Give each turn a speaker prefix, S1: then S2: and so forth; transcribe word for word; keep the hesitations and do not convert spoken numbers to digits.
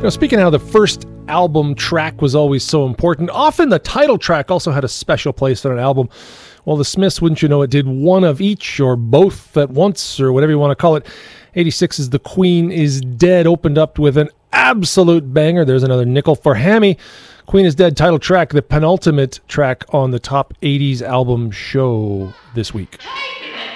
S1: You know, speaking of how the first album track was always so important, often the title track also had a special place on an album. Well, the Smiths, wouldn't you know it, did one of each or both at once, or whatever you want to call it. eighty-six's The Queen is Dead opened up with an absolute banger. There's another nickel for Hammy. Queen is Dead title track, the penultimate track on the top eighties album show this week.